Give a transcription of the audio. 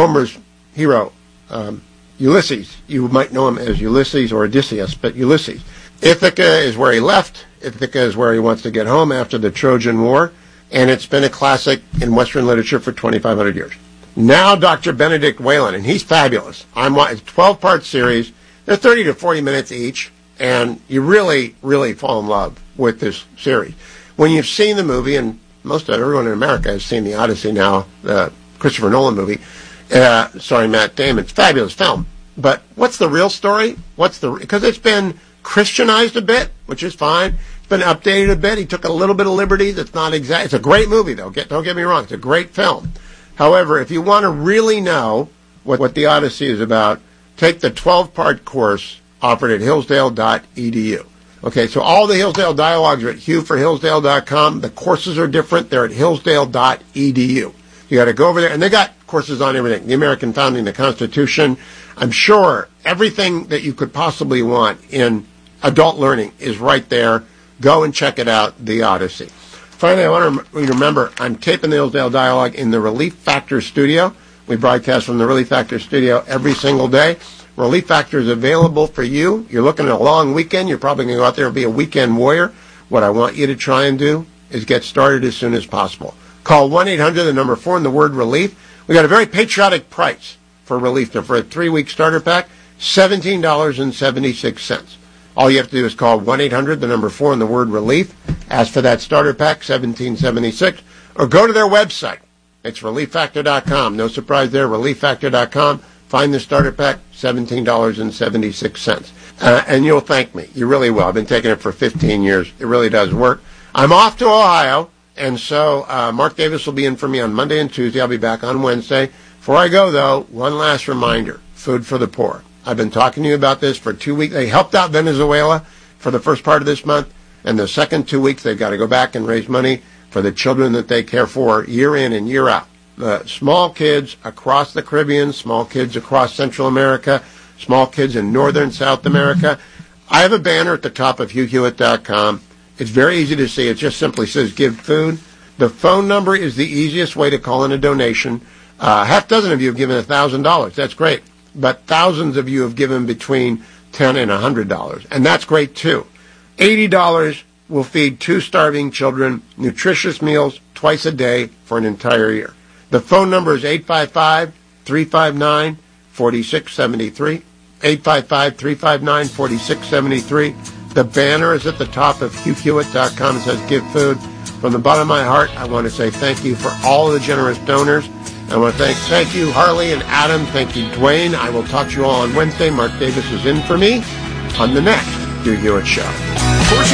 Homer's hero, Ulysses. You might know him as Ulysses or Odysseus, but Ulysses. Ithaca is where he left. Ithaca is where he wants to get home after the Trojan War, and it's been a classic in Western literature for 2,500 years. Now Dr. Benedict Whalen, and he's fabulous. It's a 12-part series. They're 30 to 40 minutes each, and you really, really fall in love with this series. When you've seen the movie, and everyone in America has seen The Odyssey now, the Christopher Nolan movie, starring Matt Damon. It's a fabulous film. But what's the real story? Because it's been Christianized a bit, which is fine. It's been updated a bit. He took a little bit of liberty. That's not exact. It's a great movie, though. Don't get me wrong. It's a great film. However, if you want to really know what The Odyssey is about, take the 12-part course offered at hillsdale.edu. Okay, so all the Hillsdale dialogues are at hughforhillsdale.com. The courses are different. They're at hillsdale.edu. You got to go over there, and they got courses on everything. The American founding, the Constitution. I'm sure everything that you could possibly want in adult learning is right there. Go and check it out, The Odyssey. Finally, I want to remember, I'm taping the Hillsdale Dialogue in the Relief Factor studio. We broadcast from the Relief Factor studio every single day. Relief Factor is available for you. You're looking at a long weekend. You're probably going to go out there and be a weekend warrior. What I want you to try and do is get started as soon as possible. Call 1-800, the number 4, and the word relief. We got a very patriotic price for Relief. For a 3-week starter pack, $17.76. All you have to do is call 1-800, the number 4, and the word relief. Ask for that starter pack, $17.76, or go to their website. It's relieffactor.com. No surprise there, relieffactor.com. Find the starter pack, $17.76. And you'll thank me. You really will. I've been taking it for 15 years. It really does work. I'm off to Ohio, and so Mark Davis will be in for me on Monday and Tuesday. I'll be back on Wednesday. Before I go, though, one last reminder, Food for the Poor. I've been talking to you about this for 2 weeks. They helped out Venezuela for the first part of this month, and the second 2 weeks they've got to go back and raise money for the children that they care for year in and year out. The small kids across the Caribbean, small kids across Central America, small kids in Northern South America. I have a banner at the top of HughHewitt.com. It's very easy to see. It just simply says Give Food. The phone number is the easiest way to call in a donation. Half dozen of you have given $1,000. That's great. But thousands of you have given between $10 and $100. And that's great, too. $80 will feed 2 starving children nutritious meals twice a day for an entire year. The phone number is 855-359-4673. 855-359-4673. The banner is at the top of HughHewitt.com. It says Give Food. From the bottom of my heart, I want to say thank you for all of the generous donors. I want to thank you, Harley and Adam. Thank you, Dwayne. I will talk to you all on Wednesday. Mark Davis is in for me on the next Hugh Hewitt Show.